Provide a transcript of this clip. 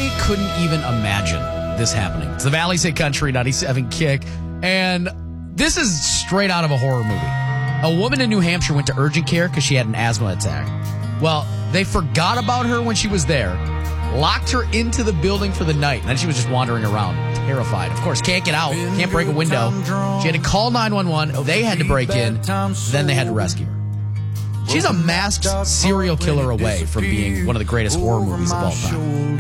I couldn't even imagine this happening. It's the Valley's Hit Country 97 Kick, and this is straight out of a horror movie. A woman in New Hampshire went to urgent care because she had an asthma attack. Well, they forgot about her when she was there, locked her into the building for the night, and then she was just wandering around, terrified. Of course, can't get out, can't break a window. She had to call 911. They had to break in. Then they had to rescue her. She's a masked serial killer away from being one of the greatest horror movies of all time.